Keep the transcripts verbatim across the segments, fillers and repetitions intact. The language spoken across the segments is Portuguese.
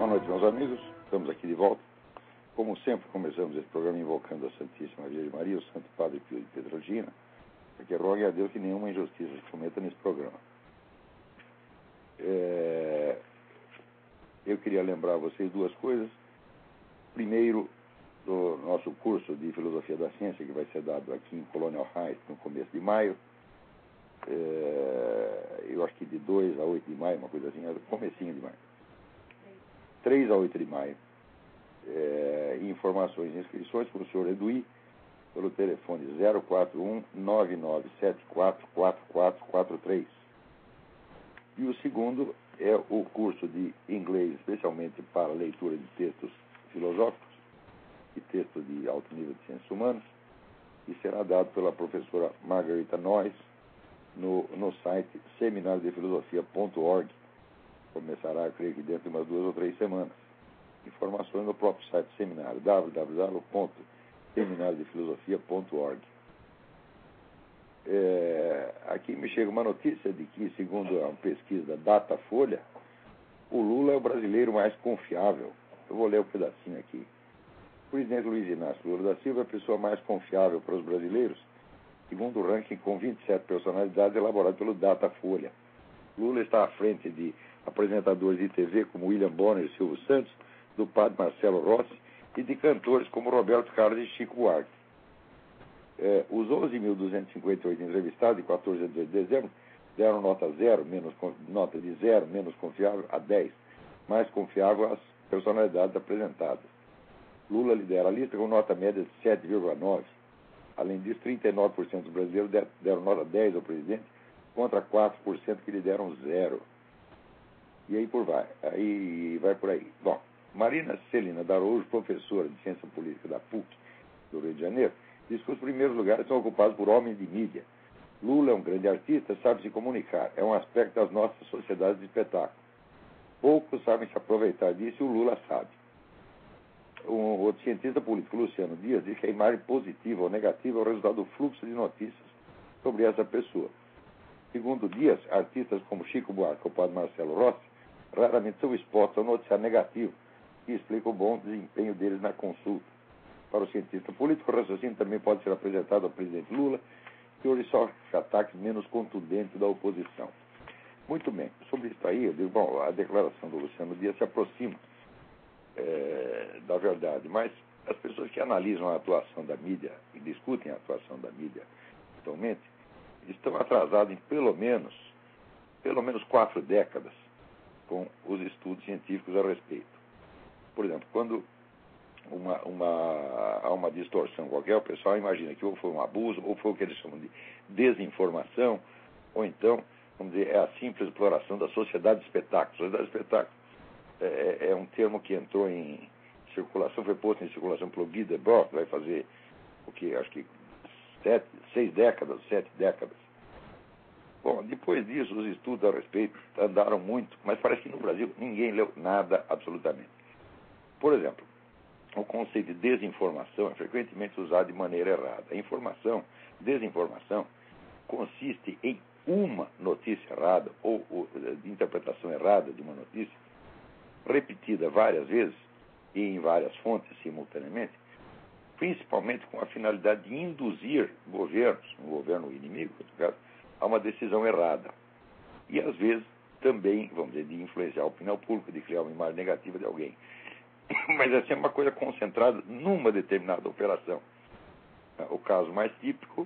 Boa noite, meus amigos. Estamos aqui de volta. Como sempre, começamos esse programa invocando a Santíssima Virgem Maria, o Santo Padre Pio de Pietrelcina, porque rogue a Deus que nenhuma injustiça se cometa nesse programa. É... Eu queria lembrar a vocês duas coisas. Primeiro, do nosso curso de Filosofia da Ciência, que vai ser dado aqui em Colonial Heights no começo de maio. É... Eu acho que de dois a oito de maio, uma coisa assim, comecinho de maio. três a oito de maio. É, informações e inscrições para o senhor Eduí, pelo telefone zero quatro um, nove nove sete quatro, quatro quatro quatro três. E o segundo é o curso de inglês, especialmente para leitura de textos filosóficos e textos de alto nível de ciências humanas, que será dado pela professora Margarita Noyes no, no site seminário de filosofia ponto org. Começará, eu creio que dentro de umas duas ou três semanas. Informações no próprio site do seminário, w w w ponto seminário de filosofia ponto org. É, aqui me chega uma notícia de que, segundo uma pesquisa da Datafolha, o Lula é o brasileiro mais confiável. Eu vou ler um pedacinho aqui. O presidente Luiz Inácio Lula da Silva é a pessoa mais confiável para os brasileiros, segundo o ranking com vinte e sete personalidades elaborado pelo Datafolha. Lula está à frente de apresentadores de T V como William Bonner e Silvio Santos, do padre Marcelo Rossi e de cantores como Roberto Carlos e Chico Buarque. É, os onze mil duzentos e cinquenta e oito entrevistados, de quatorze a dezoito de dezembro, deram nota zero, menos, nota de zero, menos confiável, a dez, mais confiável às personalidades apresentadas. Lula lidera a lista com nota média de sete vírgula nove. Além disso, trinta e nove por cento dos brasileiros deram nota dez ao presidente, contra quatro por cento que lhe deram zero. E aí por vai, aí vai por aí. Bom, Marina Celina D'Araújo, professora de Ciência Política da P U C do Rio de Janeiro, diz que os primeiros lugares são ocupados por homens de mídia. Lula é um grande artista, sabe se comunicar. É um aspecto das nossas sociedades de espetáculo. Poucos sabem se aproveitar disso e o Lula sabe. O outro cientista político, Luciano Dias, diz que a imagem positiva ou negativa é o resultado do fluxo de notícias sobre essa pessoa. Segundo Dias, artistas como Chico Buarque ou o padre Marcelo Rossi raramente são expostos ao noticiário negativo, que explica o bom desempenho deles na consulta. Para o cientista político, o raciocínio também pode ser apresentado ao presidente Lula, que hoje sofre ataques menos contundentes da oposição. Muito bem, sobre isso aí, eu digo, bom, a declaração do Luciano Dias se aproxima é, da verdade, mas as pessoas que analisam a atuação da mídia e discutem a atuação da mídia atualmente, estão atrasados em pelo menos, pelo menos quatro décadas com os estudos científicos a respeito. Por exemplo, quando uma, uma, há uma distorção qualquer, o pessoal imagina que ou foi um abuso, ou foi o que eles chamam de desinformação, ou então, vamos dizer, é a simples exploração da sociedade de espetáculos. Sociedade de espetáculos é, é um termo que entrou em circulação, foi posto em circulação pelo Guy Debord, que vai fazer o que, acho que sete, seis décadas, sete décadas. Bom, depois disso, os estudos a respeito andaram muito, mas parece que no Brasil ninguém leu nada absolutamente. Por exemplo, o conceito de desinformação é frequentemente usado de maneira errada. A informação, desinformação, consiste em uma notícia errada ou, ou de interpretação errada de uma notícia, repetida várias vezes e em várias fontes simultaneamente, principalmente com a finalidade de induzir governos, um governo inimigo, no caso, a uma decisão errada. E, às vezes, também, vamos dizer, de influenciar a opinião pública, de criar uma imagem negativa de alguém. Mas é sempre uma coisa concentrada numa determinada operação. O caso mais típico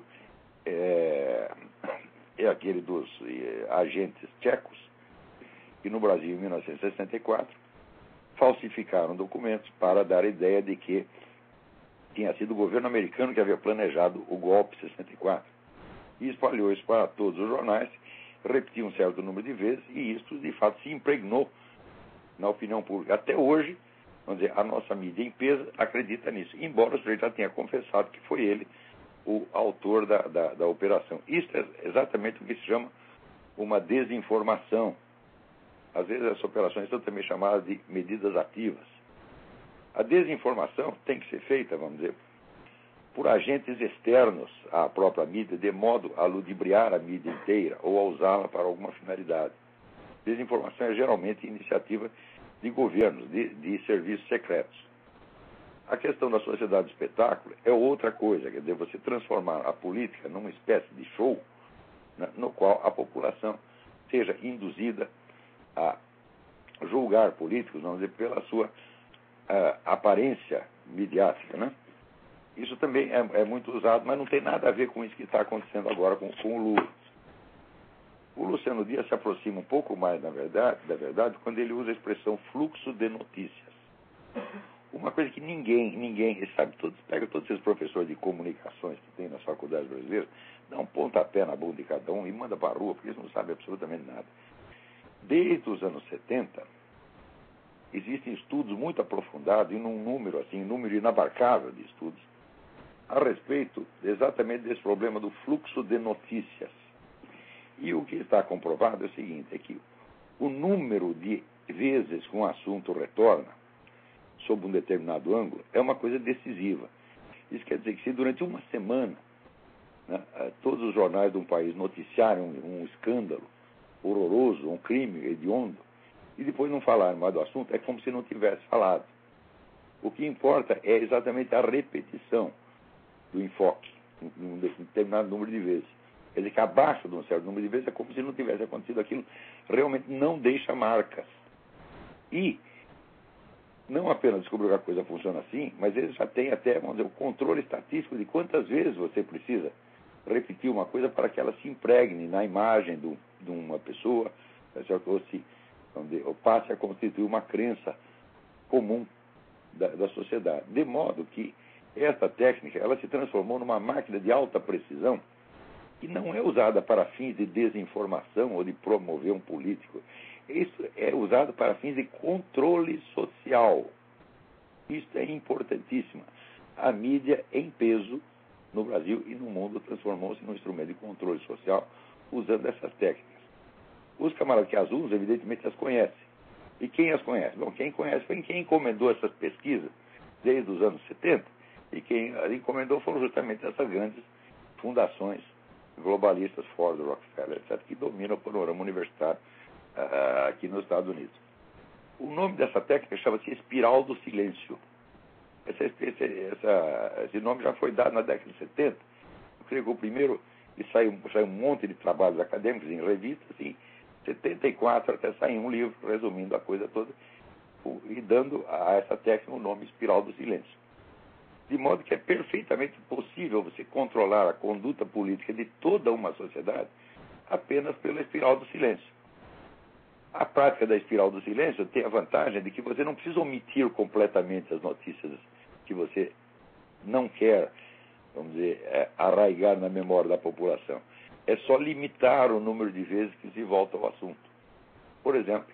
é, é aquele dos é, agentes tchecos, que no Brasil, em mil novecentos e sessenta e quatro, falsificaram documentos para dar a ideia de que tinha sido o governo americano que havia planejado o golpe de sessenta e quatro. E espalhou isso para todos os jornais, repetiu um certo número de vezes, e isso, de fato, se impregnou na opinião pública. Até hoje, vamos dizer, a nossa mídia em peso acredita nisso, embora o sujeito já tenha confessado que foi ele o autor da, da, da operação. Isso é exatamente o que se chama uma desinformação. Às vezes essas operações são também chamadas de medidas ativas. A desinformação tem que ser feita, vamos dizer, por agentes externos à própria mídia, de modo a ludibriar a mídia inteira ou a usá-la para alguma finalidade. Desinformação é geralmente iniciativa de governos, de, de serviços secretos. A questão da sociedade de espetáculo é outra coisa, quer dizer, você transformar a política numa espécie de show, né, no qual a população seja induzida a julgar políticos, vamos dizer, pela sua uh, aparência midiática, né? Isso também é, é muito usado, mas não tem nada a ver com isso que está acontecendo agora com, com o Lula. O Luciano Dias se aproxima um pouco mais, na verdade, da verdade, quando ele usa a expressão fluxo de notícias. Uma coisa que ninguém, ninguém, sabe, todos, pega todos esses professores de comunicações que tem nas faculdades brasileiras, dá um pontapé na bunda de cada um e manda para a rua, porque eles não sabem absolutamente nada. Desde os anos setenta, existem estudos muito aprofundados, e num número assim, um número inabarcável de estudos, a respeito exatamente desse problema do fluxo de notícias. E o que está comprovado é o seguinte, é que o número de vezes que um assunto retorna sob um determinado ângulo é uma coisa decisiva. Isso quer dizer que se durante uma semana, né, todos os jornais de um país noticiarem um, um escândalo horroroso, um crime hediondo, e depois não falarem mais do assunto, é como se não tivesse falado. O que importa é exatamente a repetição do enfoque, em um determinado número de vezes. Quer dizer que abaixo de um certo número de vezes é como se não tivesse acontecido aquilo, realmente não deixa marcas. E não apenas descobriu que a coisa funciona assim, mas eles já têm até, vamos dizer, o controle estatístico de quantas vezes você precisa repetir uma coisa para que ela se impregne na imagem do, de uma pessoa, ou, se, dizer, ou passe a constituir uma crença comum da, da sociedade. De modo que esta técnica ela se transformou numa máquina de alta precisão que não é usada para fins de desinformação ou de promover um político. Isso é usado para fins de controle social. Isso é importantíssimo. A mídia em peso no Brasil e no mundo transformou-se num instrumento de controle social usando essas técnicas. Os camaradas que as usam, evidentemente, as conhecem. E quem as conhece? Bom, quem conhece foi quem encomendou essas pesquisas desde os anos setenta, e quem as encomendou foram justamente essas grandes fundações globalistas, Ford, Rockefeller, etcétera, que dominam o panorama universitário uh, aqui nos Estados Unidos. O nome dessa técnica chama-se espiral do silêncio. Essa, esse, essa, esse nome já foi dado na década de setenta. Eu creio que o primeiro, e saiu, saiu um monte de trabalhos acadêmicos em revistas, em setenta e quatro até sair um livro resumindo a coisa toda e dando a essa técnica o nome espiral do silêncio. De modo que é perfeitamente possível você controlar a conduta política de toda uma sociedade apenas pela espiral do silêncio. A prática da espiral do silêncio tem a vantagem de que você não precisa omitir completamente as notícias que você não quer, vamos dizer, é, arraigar na memória da população. É só limitar o número de vezes que se volta ao assunto. Por exemplo,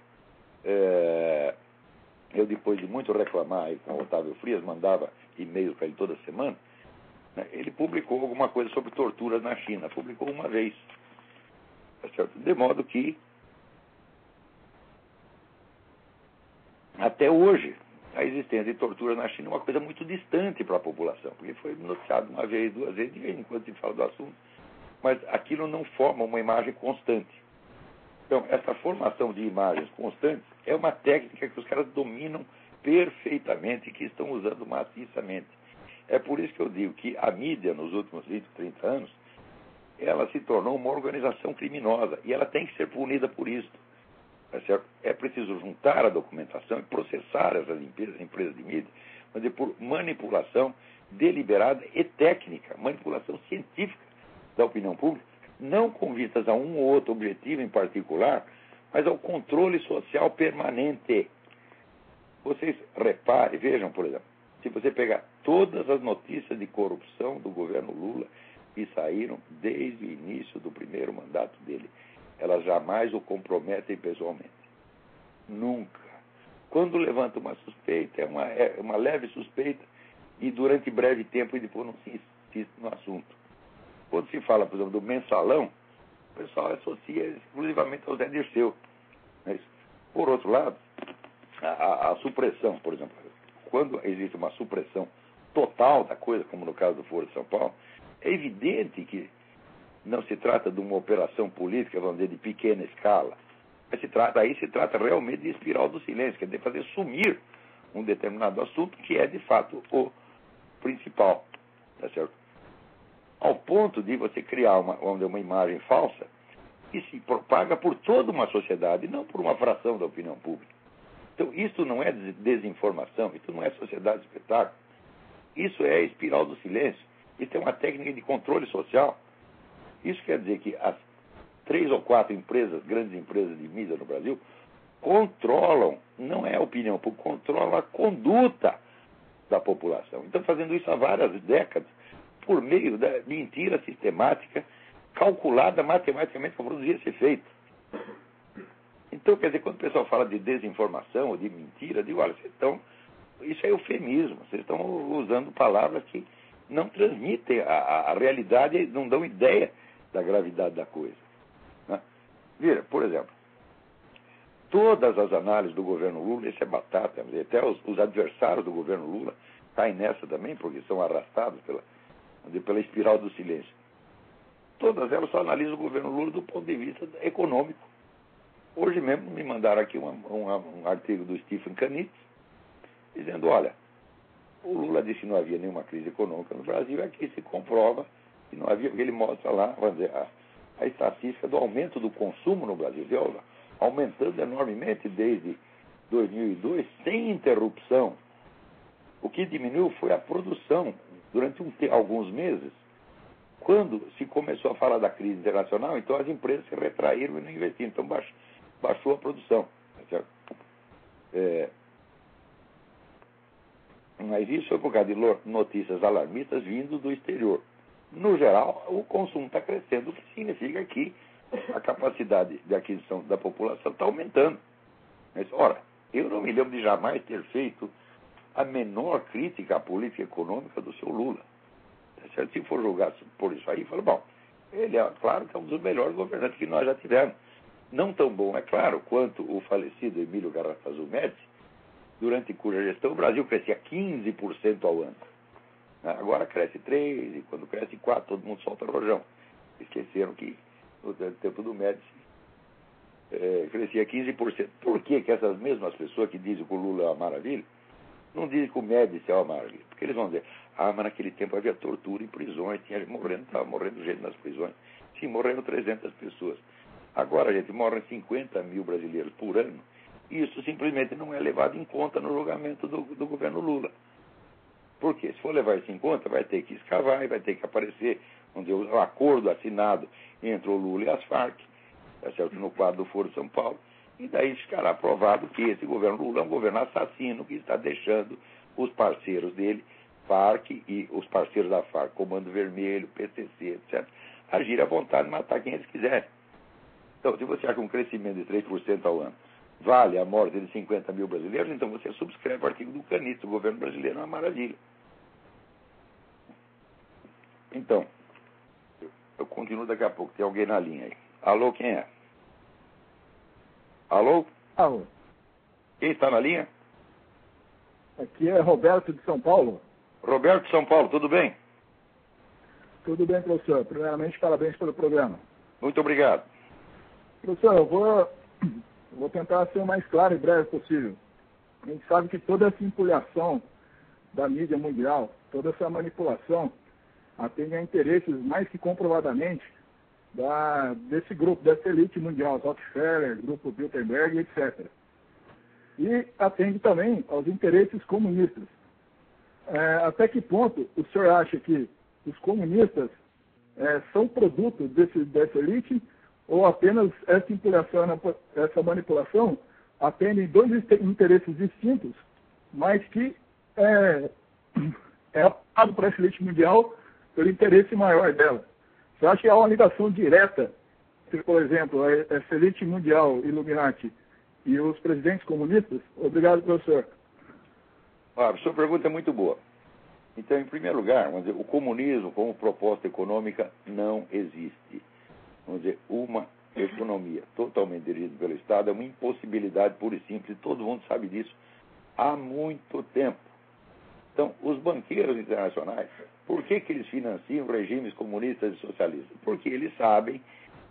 é, eu depois de muito reclamar aí com o Otávio Frias, mandava e-mails para ele toda semana, né, ele publicou alguma coisa sobre torturas na China. Publicou uma vez. Tá certo? De modo que até hoje, a existência de tortura na China é uma coisa muito distante para a população, porque foi noticiado uma vez, duas vezes, de vez em quando se fala do assunto, mas aquilo não forma uma imagem constante. Então, essa formação de imagens constantes é uma técnica que os caras dominam perfeitamente e que estão usando maciçamente. É por isso que eu digo que a mídia, nos últimos vinte, trinta anos, ela se tornou uma organização criminosa e ela tem que ser punida por isso. É preciso juntar a documentação e processar essas empresas, empresas de mídia, mas é por manipulação deliberada e técnica, manipulação científica da opinião pública, não com vistas a um ou outro objetivo em particular, mas ao controle social permanente. Vocês reparem, vejam, por exemplo, se você pegar todas as notícias de corrupção do governo Lula que saíram desde o início do primeiro mandato dele, elas jamais o comprometem pessoalmente. Nunca. Quando levanta uma suspeita, é uma, é uma leve suspeita, e durante breve tempo ele depois não se insiste no assunto. Quando se fala, por exemplo, do mensalão, o pessoal associa exclusivamente ao Zé Dirceu. Mas, por outro lado, a, a, a supressão, por exemplo, quando existe uma supressão total da coisa, como no caso do Foro de São Paulo, é evidente que não se trata de uma operação política, vamos dizer, de pequena escala. Mas se trata, aí se trata realmente de espiral do silêncio, quer dizer, fazer sumir um determinado assunto que é, de fato, o principal. Tá certo? Ao ponto de você criar uma, uma imagem falsa que se propaga por toda uma sociedade, não por uma fração da opinião pública. Então, isso não é desinformação, isso não é sociedade de espetáculo. Isso é espiral do silêncio. Isso é uma técnica de controle social. Isso quer dizer que as três ou quatro empresas, grandes empresas de mídia no Brasil, controlam, não é a opinião pública, controlam a conduta da população. Então, fazendo isso há várias décadas, por meio da mentira sistemática, calculada matematicamente para produzir esse efeito. Então, quer dizer, quando o pessoal fala de desinformação ou de mentira, eu digo, olha, vocês estão, isso é eufemismo, vocês estão usando palavras que não transmitem a, a, a realidade e não dão ideia da gravidade da coisa. Né? Vira, por exemplo, todas as análises do governo Lula, esse é batata, até os, os adversários do governo Lula caem nessa também, porque são arrastados pela, pela espiral do silêncio. Todas elas só analisam o governo Lula do ponto de vista econômico. Hoje mesmo me mandaram aqui uma, uma, um artigo do Stephen Kanitz, dizendo, olha, o Lula disse que não havia nenhuma crise econômica no Brasil, e aqui se comprova que não havia, porque ele mostra lá, vamos dizer, a, a estatística do aumento do consumo no Brasil, viu? Aumentando enormemente desde dois mil e dois, sem interrupção. O que diminuiu foi a produção durante um, alguns meses. Quando se começou a falar da crise internacional, então as empresas se retraíram e não investiram, então baixou, baixou a produção. Tá certo? É, mas isso foi por causa de notícias alarmistas vindo do exterior. No geral, o consumo está crescendo, o que significa que a capacidade de aquisição da população está aumentando. Mas, ora, eu não me lembro de jamais ter feito a menor crítica à política econômica do seu Lula. Se for julgar por isso aí, fala, bom, ele é claro que é um dos melhores governantes que nós já tivemos. Não tão bom, é claro, quanto o falecido Emílio Garrastazu Médici, durante cuja gestão o Brasil crescia quinze por cento ao ano. Agora cresce três por cento, e quando cresce quatro por cento, todo mundo solta rojão. Esqueceram que no tempo do Médici é, crescia quinze por cento. Por que que essas mesmas pessoas que dizem que o Lula é uma maravilha, não dizem que o Médici é uma maravilha? Porque eles vão dizer, ah, mas naquele tempo havia tortura em prisões, tinha gente morrendo, estava morrendo gente nas prisões. Sim, morreram trezentas pessoas. Agora, gente, morrem cinquenta mil brasileiros por ano, e isso simplesmente não é levado em conta no julgamento do, do governo Lula. Por quê? Se for levar isso em conta, vai ter que escavar e vai ter que aparecer onde o acordo assinado entre o Lula e as Farc, tá certo? No quadro do Foro de São Paulo, e daí ficará provado que esse governo Lula é um governo assassino que está deixando os parceiros dele, Farc e os parceiros da Farc, Comando Vermelho, P C C, etcétera, agir à vontade e matar quem eles quiserem. Então, se você acha um crescimento de três por cento ao ano vale a morte de cinquenta mil brasileiros, então você subscreve o artigo do Kanitz, o governo brasileiro é uma maravilha. Então, eu continuo daqui a pouco, tem alguém na linha aí. Alô, quem é? Alô? Alô. Quem está na linha? Aqui é Roberto de São Paulo. Roberto de São Paulo, tudo bem? Tudo bem, professor. Primeiramente, parabéns pelo programa. Muito obrigado. Professor, eu vou, vou tentar ser o mais claro e breve possível. A gente sabe que toda essa empulhação da mídia mundial, toda essa manipulação, atende a interesses mais que comprovadamente da, desse grupo, dessa elite mundial, Rockefeller, Grupo Bilderberg, etcétera. E atende também aos interesses comunistas. É, até que ponto o senhor acha que os comunistas é, são produto desse, dessa elite, ou apenas essa empulhação, essa manipulação atendem dois interesses distintos, mas que é, é apoiado por essa elite mundial pelo interesse maior dela? Você acha que há uma ligação direta entre, por exemplo, essa elite mundial Illuminati e os presidentes comunistas? Obrigado, professor. Ah, a sua pergunta é muito boa. Então, em primeiro lugar, vamos dizer, o comunismo como proposta econômica não existe. Vamos dizer, uma economia totalmente dirigida pelo Estado é uma impossibilidade pura e simples, e todo mundo sabe disso há muito tempo. Então, os banqueiros internacionais, por que que eles financiam regimes comunistas e socialistas? Porque eles sabem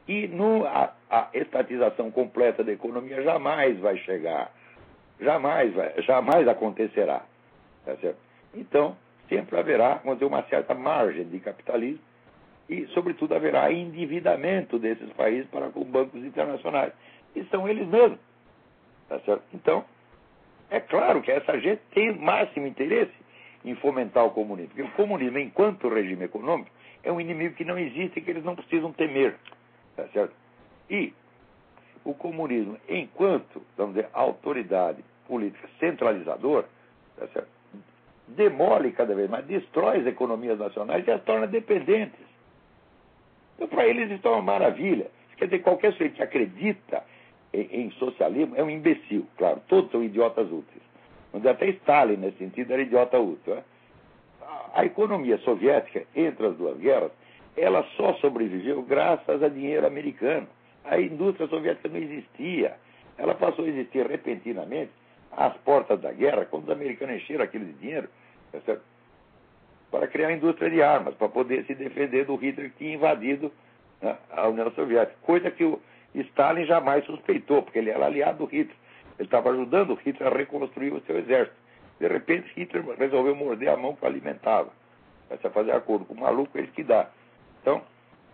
que no, a, a estatização completa da economia jamais vai chegar, jamais, vai, jamais acontecerá. Tá certo? Então, sempre haverá, vamos dizer, uma certa margem de capitalismo e, sobretudo, haverá endividamento desses países para com bancos internacionais. E são eles mesmos. Tá certo? Então, é claro que essa gente tem máximo interesse em fomentar o comunismo. Porque o comunismo, enquanto regime econômico, é um inimigo que não existe e que eles não precisam temer. Tá certo? E o comunismo, enquanto, vamos dizer, autoridade política centralizadora, tá certo? Demole cada vez mais, destrói as economias nacionais e as torna dependentes. Então, para eles, isso é uma maravilha. Quer dizer, qualquer sujeito que acredita em, em socialismo é um imbecil, claro. Todos são idiotas úteis. Mas até Stalin, nesse sentido, era idiota útil. Né? A, a economia soviética, entre as duas guerras, ela só sobreviveu graças a dinheiro americano. A indústria soviética não existia. Ela passou a existir repentinamente às portas da guerra, quando os americanos encheram aquilo de dinheiro, tá certo? Para criar a indústria de armas, para poder se defender do Hitler que tinha invadido, né, a União Soviética. Coisa que o Stalin jamais suspeitou, porque ele era aliado do Hitler. Ele estava ajudando o Hitler a reconstruir o seu exército. De repente, Hitler resolveu morder a mão que o alimentava. Vai fazer acordo com o maluco, ele que dá. Então,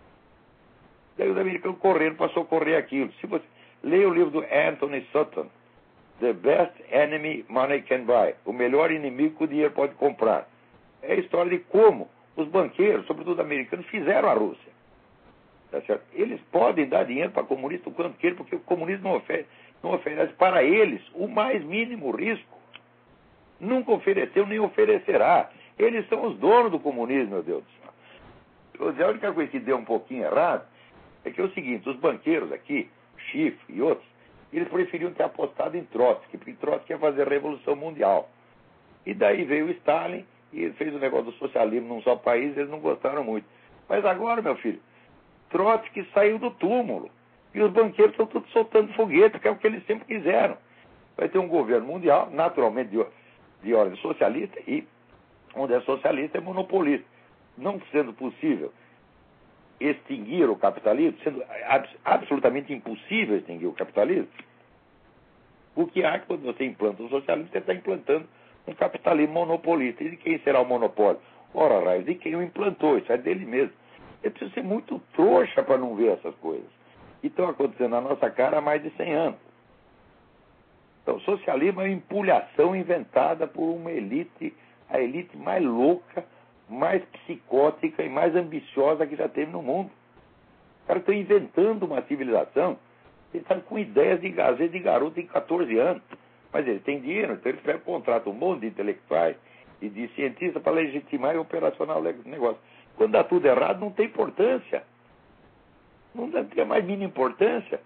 daí os americanos correram para socorrer aquilo. Se você leia o livro do Anthony Sutton, The Best Enemy Money Can Buy, o melhor inimigo que o dinheiro pode comprar. É a história de como os banqueiros, sobretudo americanos, fizeram a Rússia. Tá certo? Eles podem dar dinheiro para comunista o quanto queiram, porque o comunismo não oferece, não oferece para eles o mais mínimo risco. Nunca ofereceu nem oferecerá. Eles são os donos do comunismo, meu Deus do céu. A única coisa que deu um pouquinho errado é que é o seguinte, os banqueiros aqui, Schiff e outros, eles preferiam ter apostado em Trotsky, porque Trotsky ia fazer a Revolução Mundial. E daí veio o Stalin e fez o negócio do socialismo num só país, eles não gostaram muito. Mas agora, meu filho, Trotsky saiu do túmulo. E os banqueiros estão todos soltando foguete, que é o que eles sempre quiseram. Vai ter um governo mundial, naturalmente de, de ordem socialista, e onde é socialista é monopolista. Não sendo possível extinguir o capitalismo, sendo abs absolutamente impossível extinguir o capitalismo, o que há que quando você implanta o socialismo, você está implantando um capitalismo monopolista. E de quem será o monopólio? Ora, raio, de quem o implantou, isso é dele mesmo. É preciso ser muito trouxa para não ver essas coisas. E estão acontecendo na nossa cara há mais de cem anos. Então, o socialismo é uma empulhação inventada por uma elite, a elite mais louca, mais psicótica e mais ambiciosa que já teve no mundo. Os caras estão inventando uma civilização, eles estão com ideias de gazeta de garoto de catorze anos. Mas eles têm dinheiro, então eles pegam, contratam um monte de intelectuais e de cientistas para legitimar e operacionar o negócio. Quando dá tudo errado, não tem importância. Não tem a mais mínima importância.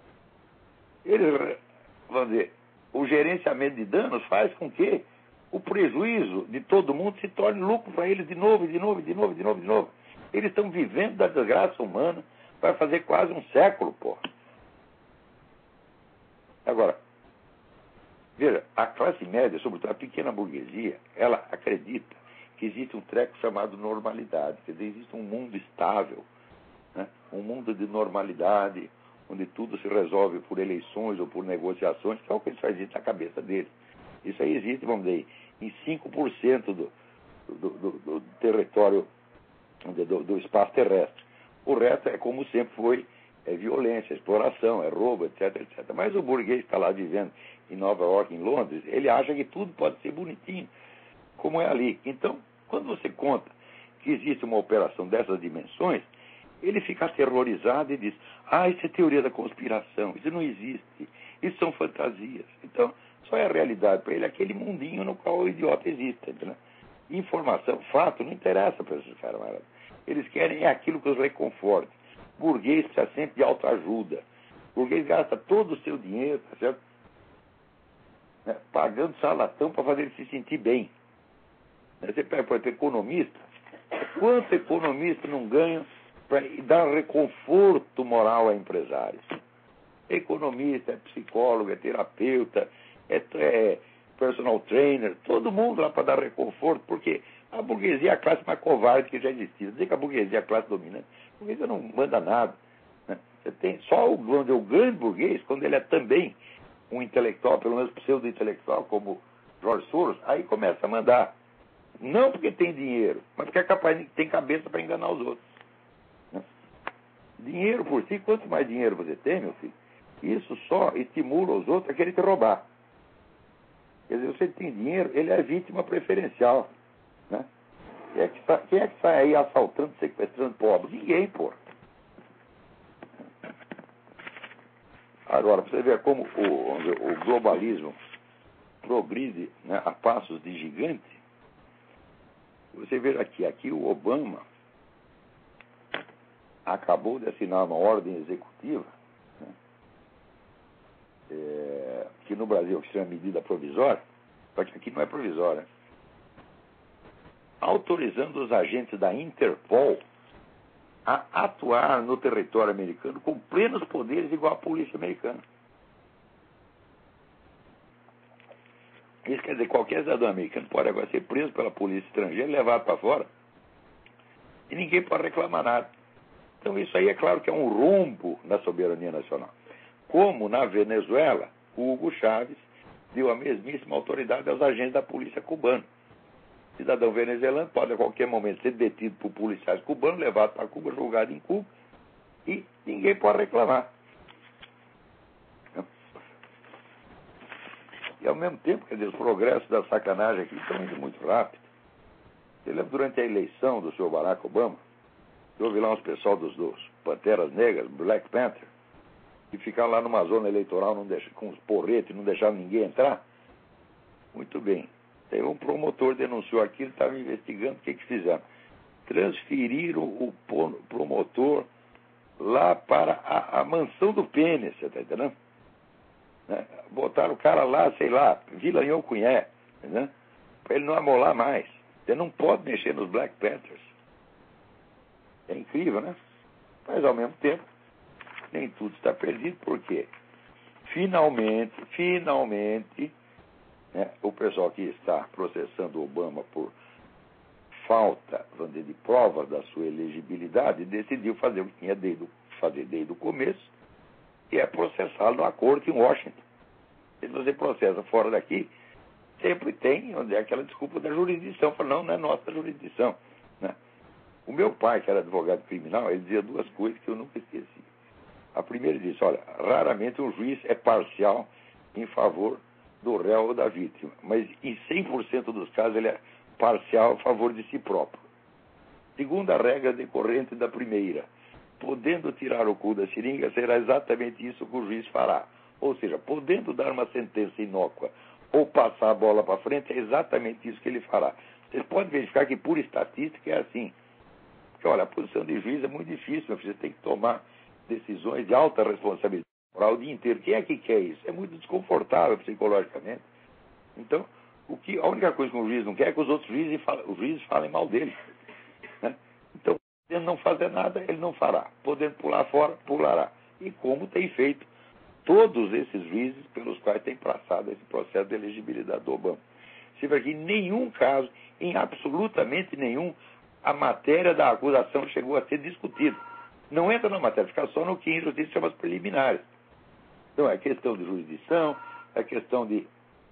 Eles, vamos dizer, o gerenciamento de danos faz com que o prejuízo de todo mundo se torne lucro para eles de novo, de novo, de novo, de novo, de novo. Eles estão vivendo da desgraça humana, vai fazer quase um século, pô. Agora, veja, a classe média, sobretudo a pequena burguesia, ela acredita que existe um treco chamado normalidade, quer dizer, existe um mundo estável, né? Um mundo de normalidade, onde tudo se resolve por eleições ou por negociações, que é o que eles fazem na cabeça deles. Isso aí existe, vamos dizer, em cinco por cento do, do, do, do território, do, do espaço terrestre. O resto é como sempre foi, é violência, exploração, é roubo, etc, etcétera. Mas o burguês que está lá vivendo em Nova York, em Londres, ele acha que tudo pode ser bonitinho, como é ali. Então, quando você conta que existe uma operação dessas dimensões, ele fica aterrorizado e diz, ah, isso é teoria da conspiração, isso não existe, isso são fantasias. Então, só é a realidade para ele aquele mundinho no qual o idiota existe. Entendeu? Informação, fato, não interessa para esses caras. Eles querem é aquilo que os reconforte. O burguês precisa sempre de autoajuda. O burguês gasta todo o seu dinheiro, tá certo? Né? Pagando salatão para fazer ele se sentir bem. Você pega, por exemplo, economista. Quanto economista não ganha para dar reconforto moral a empresários? É economista, é psicólogo, é terapeuta, é, é personal trainer, todo mundo lá para dar reconforto, porque a burguesia é a classe mais covarde que já existiu. Dizer que a burguesia é a classe dominante, a burguesia não manda nada. Né? Você tem só o, o grande burguês, quando ele é também um intelectual, pelo menos pseudo-intelectual, como George Soros, aí começa a mandar. Não porque tem dinheiro, mas porque é capaz de tem cabeça para enganar os outros. Né? Dinheiro por si, quanto mais dinheiro você tem, meu filho, isso só estimula os outros a querer te roubar. Quer dizer, você tem dinheiro, ele é vítima preferencial. Né? Quem é que sai, quem é que sai aí assaltando, sequestrando pobre? Ninguém, pô. Agora, para você ver como o, o globalismo progride, né, a passos de gigante, você vê aqui, aqui o Obama acabou de assinar uma ordem executiva, né, é, que no Brasil se chama medida provisória, só que aqui não é provisória, autorizando os agentes da Interpol a atuar no território americano com plenos poderes igual à polícia americana. Isso quer dizer, qualquer cidadão americano pode agora ser preso pela polícia estrangeira, levado para fora, e ninguém pode reclamar nada. Então isso aí é claro que é um rombo na soberania nacional. Como na Venezuela, o Hugo Chávez deu a mesmíssima autoridade aos agentes da polícia cubana. O cidadão venezuelano pode a qualquer momento ser detido por policiais cubanos, levado para Cuba, julgado em Cuba, e ninguém pode reclamar. E ao mesmo tempo, quer dizer, os progressos da sacanagem aqui estão indo muito rápido. Você lembra durante a eleição do senhor Barack Obama, eu ouvi lá uns pessoal dos, dos Panteras Negras, Black Panther, que ficaram lá numa zona eleitoral não deixa, com os porretes, não deixaram ninguém entrar? Muito bem. Teve um promotor denunciou aquilo, estava investigando o que, que fizeram. Transferiram o promotor lá para a, a mansão do pênis, você está entendendo? Né? Botaram o cara lá, sei lá, Vila Nhoncunhé, né? Para ele não amolar mais. Você não pode mexer nos Black Panthers. É incrível, né? Mas ao mesmo tempo, nem tudo está perdido, porque finalmente, finalmente, né, o pessoal que está processando o Obama por falta, vamos dizer, de prova da sua elegibilidade, decidiu fazer o que tinha desde, fazer desde o começo, que é processá-lo numa corte em Washington. Se você processa fora daqui, sempre tem onde é aquela desculpa da jurisdição. Fala, não, não é nossa jurisdição. Né? O meu pai, que era advogado criminal, ele dizia duas coisas que eu nunca esqueci. A primeira disse, olha, raramente um juiz é parcial em favor do réu ou da vítima, mas em cem por cento dos casos ele é parcial a favor de si próprio. Segunda regra decorrente da primeira, podendo tirar o cu da seringa, será exatamente isso que o juiz fará. Ou seja, podendo dar uma sentença inócua ou passar a bola para frente, é exatamente isso que ele fará. Vocês podem verificar que, por estatística, é assim. Porque, olha, a posição de juiz é muito difícil, você tem que tomar decisões de alta responsabilidade moral o dia inteiro. Quem é que quer isso? É muito desconfortável psicologicamente. Então, o que, a única coisa que o juiz não quer é que os outros juízes, os juízes falem mal dele. Né? Então, se ele não fazer nada, ele não fará. Podendo pular fora, pulará. E como tem feito todos esses juízes pelos quais tem passado esse processo de elegibilidade do Obama. Você vê que em nenhum caso, em absolutamente nenhum, a matéria da acusação chegou a ser discutida. Não entra na matéria, fica só no que em justiça chama as preliminares. Então, é questão de jurisdição, é questão de,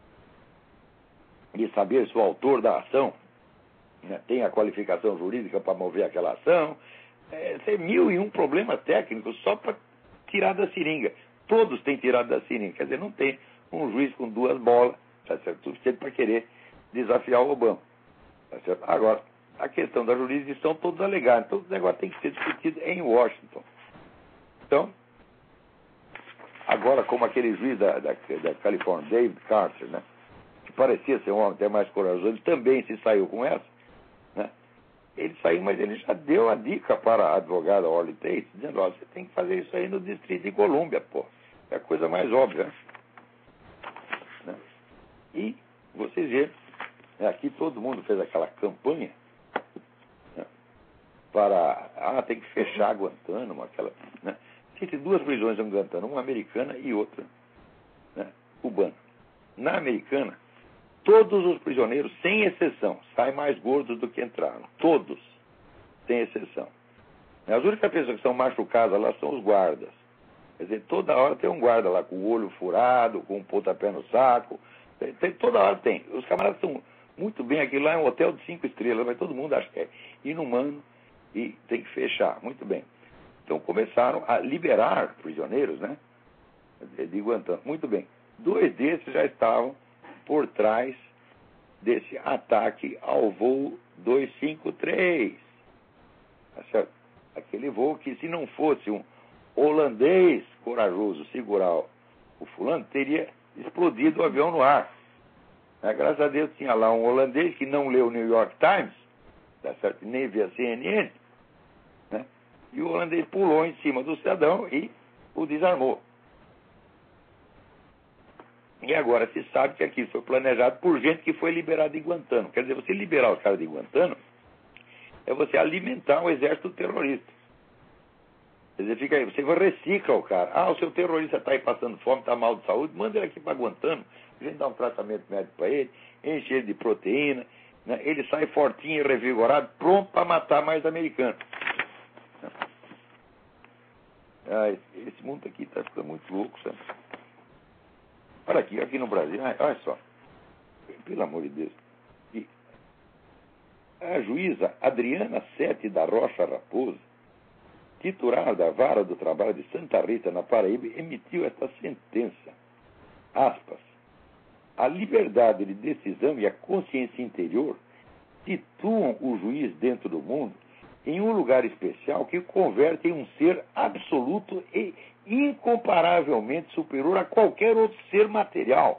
de saber se o autor da ação, né, tem a qualificação jurídica para mover aquela ação. É, tem mil e um problemas técnicos só para tirar da seringa. Todos têm tirado da seringa. Quer dizer, não tem um juiz com duas bolas, tá certo? Suficiente para querer desafiar o Obama. Tá certo? Agora, a questão da jurisdição, todos alegaram. Então, o negócio tem que ser discutido em Washington. Então, agora, como aquele juiz da, da, da Califórnia, David Carter, né, que parecia ser um homem até mais corajoso, ele também se saiu com essa, né? Ele saiu, mas ele já deu a dica para a advogada Orly Tate, dizendo, ó, você tem que fazer isso aí no Distrito de Colômbia, pô. É a coisa mais óbvia. Né? E vocês viram, né, aqui todo mundo fez aquela campanha, né, para, ah, tem que fechar Guantánamo, aquela, né? Tem duas prisões em Guantánamo, uma americana e outra, né, cubana. Na americana, todos os prisioneiros, sem exceção, saem mais gordos do que entraram. Todos, sem exceção. As únicas pessoas que são machucadas lá são os guardas. Quer dizer, toda hora tem um guarda lá com o olho furado, com um pontapé no saco. Tem, tem, toda hora tem. Os camaradas estão muito bem. Aquilo lá é um hotel de cinco estrelas, mas todo mundo acha que é inumano e tem que fechar. Muito bem. Então começaram a liberar prisioneiros, né? De Guantánamo. Muito bem. Dois desses já estavam por trás desse ataque ao voo duzentos e cinquenta e três. Tá certo? Aquele voo que, se não fosse um holandês corajoso segurar o fulano, teria explodido o avião no ar. Né? Graças a Deus tinha lá um holandês que não leu o New York Times, tá certo? Nem via C N N, né? E o holandês pulou em cima do cidadão e o desarmou. E agora se sabe que aquilo foi planejado por gente que foi liberada de Guantánamo. Quer dizer, você liberar os caras de Guantánamo é você alimentar o exército terrorista. Quer dizer, fica aí, você recicla o cara. Ah, o seu terrorista está aí passando fome, está mal de saúde, manda ele aqui para Guantánamo, a gente dá um tratamento médico para ele, enche ele de proteína, né? Ele sai fortinho e revigorado, pronto para matar mais americanos. Ah, esse, esse mundo aqui está ficando muito louco, sabe? Olha aqui, aqui no Brasil, olha só, pelo amor de Deus. E a juíza Adriana Sete da Rocha Raposo, titular da Vara do Trabalho de Santa Rita, na Paraíba, emitiu esta sentença. Aspas. A liberdade de decisão e a consciência interior situam o juiz dentro do mundo em um lugar especial que o converte em um ser absoluto e incomparavelmente superior a qualquer outro ser material.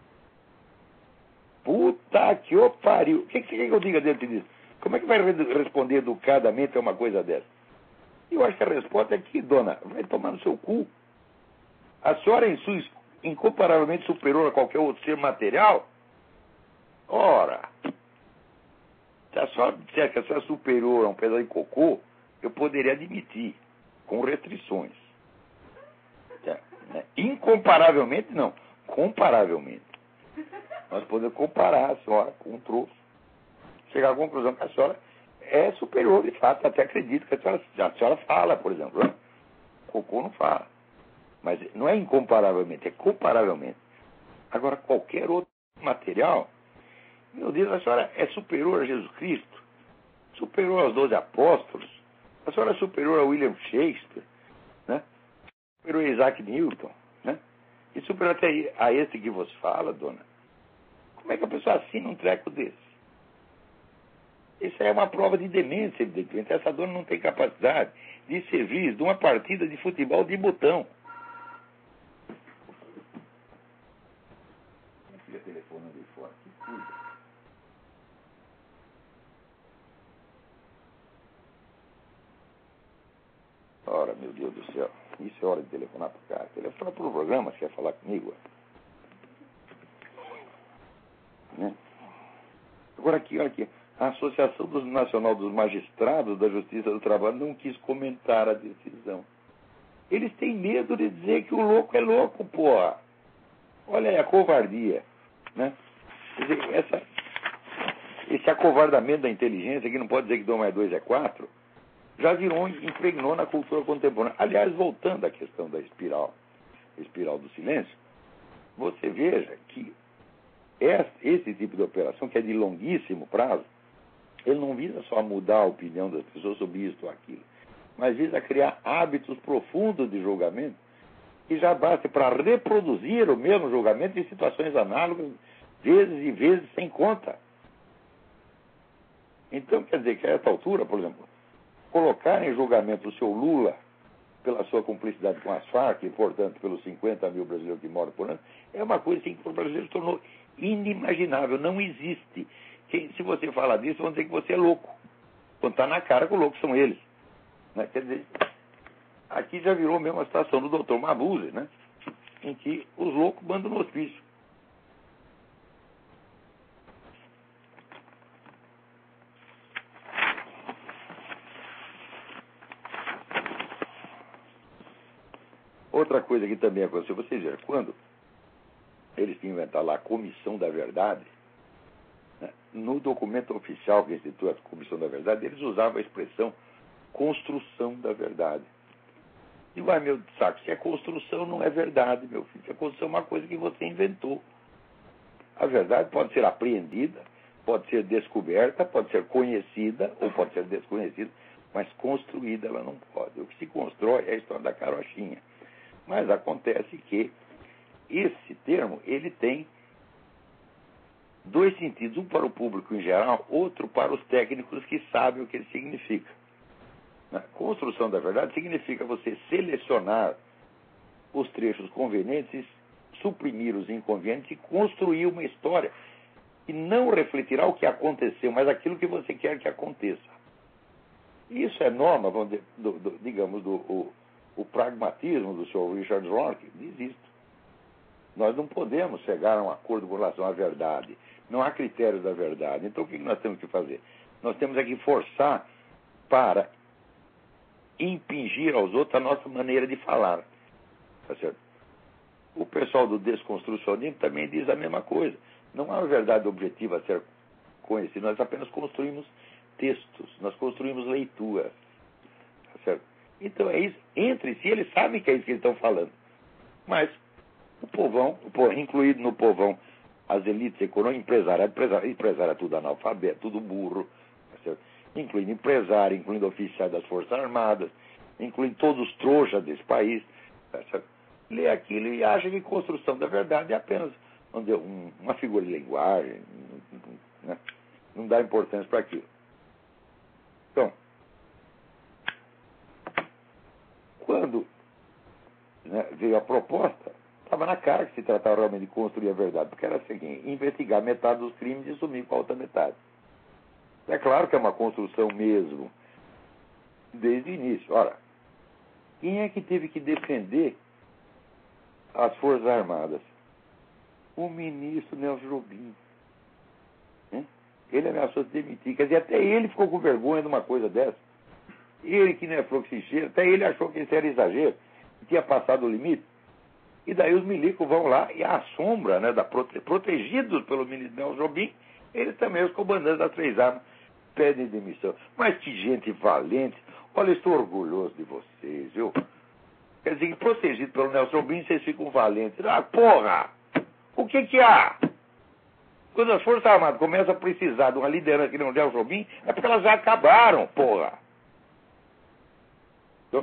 Puta que o pariu. O que, que você quer que eu diga dentro disso? Como é que vai responder educadamente a uma coisa dessa? Eu acho que a resposta é que, dona, vai tomar no seu cu. A senhora é incomparavelmente superior a qualquer outro ser material? Ora, se a senhora disser que a senhora é superior a um pedaço de cocô, eu poderia admitir, com restrições. Né? Incomparavelmente, não. Comparavelmente. Nós podemos comparar a senhora com um troço. Chegar à conclusão que a senhora é superior, de fato. Até acredito que a senhora, a senhora fala, por exemplo. Né? Cocô não fala. Mas não é incomparavelmente, é comparavelmente. Agora, qualquer outro material, meu Deus, a senhora é superior a Jesus Cristo, superior aos doze apóstolos, a senhora é superior a William Shakespeare, né? Superior a Isaac Newton, né? E superior até a esse que você fala, dona. Como é que a pessoa assina um treco desse? Isso é uma prova de demência, evidentemente. Essa dona não tem capacidade de servir de uma partida de futebol de botão. Minha filha telefonando aí fora. Que coisa. Ora, meu Deus do céu. Isso é hora de telefonar para o cara. Telefona para o programa, se quer falar comigo. Né? Agora aqui, olha aqui. A Associação Nacional dos Magistrados da Justiça do Trabalho não quis comentar a decisão. Eles têm medo de dizer que o louco é louco, porra. Olha aí a covardia. Né? Quer dizer, essa, esse acovardamento da inteligência, que não pode dizer que dois mais dois é quatro, já virou, impregnou na cultura contemporânea. Aliás, voltando à questão da espiral, espiral do silêncio, você veja que esse tipo de operação, que é de longuíssimo prazo, ele não visa só mudar a opinião das pessoas sobre isso ou aquilo, mas visa criar hábitos profundos de julgamento que já basta para reproduzir o mesmo julgamento em situações análogas, vezes e vezes sem conta. Então, quer dizer que a essa altura, por exemplo, colocar em julgamento o seu Lula pela sua cumplicidade com as Farc e, portanto, pelos cinquenta mil brasileiros que moram por ano, é uma coisa assim, que para o brasileiro se tornou inimaginável, não existe. Quem, se você falar disso, vão dizer que você é louco. Quando está na cara que os loucos são eles. Né? Quer dizer, aqui já virou mesmo a situação do doutor Mabuse, né? Em que os loucos mandam no hospício. Outra coisa que também aconteceu, vocês viram, quando eles tinham inventado lá a Comissão da Verdade, né, no documento oficial que institui a Comissão da Verdade, eles usavam a expressão construção da verdade. Digo, ai meu saco, se é construção não é verdade, meu filho. Se a construção é uma coisa que você inventou. A verdade pode ser apreendida, pode ser descoberta, pode ser conhecida ou pode ser desconhecida, mas construída ela não pode. O que se constrói é a história da carochinha. Mas acontece que esse termo, ele tem dois sentidos, um para o público em geral, outro para os técnicos que sabem o que ele significa. A construção da verdade significa você selecionar os trechos convenientes, suprimir os inconvenientes e construir uma história que não refletirá o que aconteceu, mas aquilo que você quer que aconteça. Isso é norma, vamos dizer, do, do, digamos, do o, o pragmatismo do senhor Richard Rorty, diz isto. Nós não podemos chegar a um acordo com relação à verdade. Não há critérios da verdade. Então, o que nós temos que fazer? Nós temos é que forçar para impingir aos outros a nossa maneira de falar. Tá certo? O pessoal do desconstrucionismo também diz a mesma coisa. Não há uma verdade objetiva a ser conhecida. Nós apenas construímos textos. Nós construímos leituras. Tá certo? Então, é isso. Entre si, eles sabem que é isso que eles estão falando. Mas o povão, incluído no povão, as elites econômicas, empresário, empresário, empresário é tudo analfabeto, tudo burro, tá certo? Incluindo empresário, incluindo oficiais das Forças Armadas, incluindo todos os trouxas desse país, tá certo? Lê aquilo e acha que construção da verdade é apenas onde, um, uma figura de linguagem, né? Não dá importância para aquilo. Então, quando, né, veio a proposta, estava na cara que se tratava realmente de construir a verdade, porque era o seguinte, investigar metade dos crimes e sumir com a outra metade. É claro que é uma construção mesmo, desde o início. Ora, quem é que teve que defender as Forças Armadas? O ministro Nelson Jobim. Ele ameaçou se demitir. Quer dizer, até ele ficou com vergonha de uma coisa dessa. Ele que não é fluxicheiro, até ele achou que isso era exagero, que tinha passado o limite. E daí os milicos vão lá e à sombra, né, da prote... protegidos pelo ministro Nelson Jobim, eles também, os comandantes das três armas, pedem demissão. Mas que gente valente. Olha, estou orgulhoso de vocês, viu? Quer dizer, protegidos pelo Nelson Jobim, vocês ficam valentes. Ah, porra! O que que há? Quando as Forças Armadas começam a precisar de uma liderança que não é o Nelson Jobim, é porque elas já acabaram, porra! Então,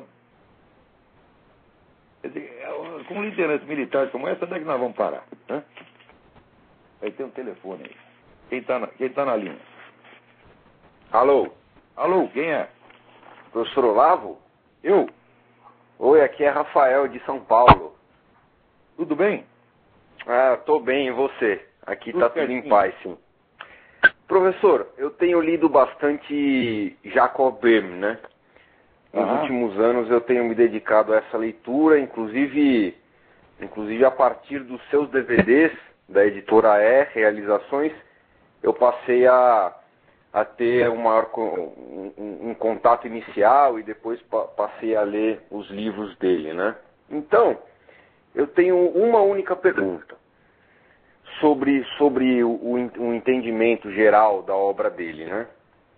quer dizer, com lideranças militares como essa, onde é que nós vamos parar? Né? Aí tem um telefone aí. Quem está na, quem tá na linha? Alô? Alô, quem é? Professor Olavo? Eu? Oi, aqui é Rafael de São Paulo. Tudo bem? Ah, tô bem, e você? Aqui tudo tá tudo em paz, sim. Professor, eu tenho lido bastante Jacob Böhme, né? Nos Aham. últimos anos eu tenho me dedicado a essa leitura, inclusive, inclusive a partir dos seus D V Ds, da editora E, Realizações, eu passei a, a ter um, maior, um, um, um contato inicial e depois pa, passei a ler os livros dele, né? Então, eu tenho uma única pergunta sobre, sobre o, o, o entendimento geral da obra dele, né?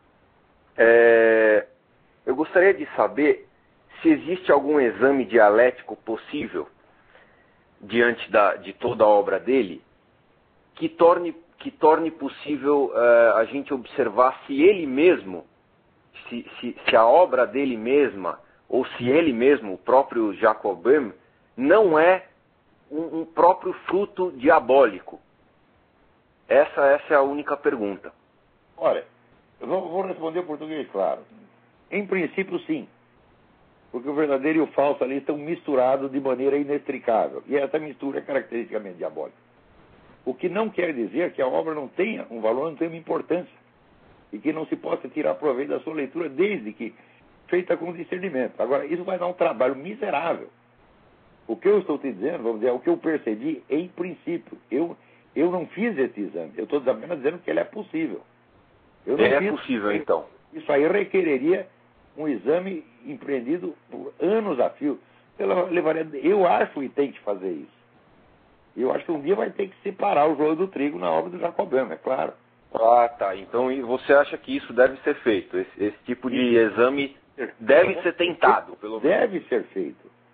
É... Eu gostaria de saber se existe algum exame dialético possível diante da, de toda a obra dele que torne, que torne possível uh, a gente observar se ele mesmo, se, se, se a obra dele mesma, ou se ele mesmo, o próprio Jacob Böhme, não é um, um próprio fruto diabólico. Essa, essa é a única pergunta. Olha, eu vou, vou responder em português, claro. Em princípio, sim. Porque o verdadeiro e o falso ali estão misturados de maneira inextricável. E essa mistura é caracteristicamente diabólica. O que não quer dizer que a obra não tenha um valor, não tenha uma importância. E que não se possa tirar proveito da sua leitura, desde que feita com discernimento. Agora, isso vai dar um trabalho miserável. O que eu estou te dizendo, vamos dizer, é o que eu percebi em princípio. Eu, eu não fiz esse exame. Eu estou apenas dizendo que ele é possível. Eu não é fiz, possível, então. Isso aí requereria um exame empreendido por anos a fio. Eu, levaria, eu acho que tem que fazer isso. Eu acho que um dia vai ter que separar o joio do trigo na obra do Jacob Böhme, é claro. Ah, tá. Então você acha que isso deve ser feito? Esse, esse tipo de exame deve ser tentado, pelo menos. Deve ser feito.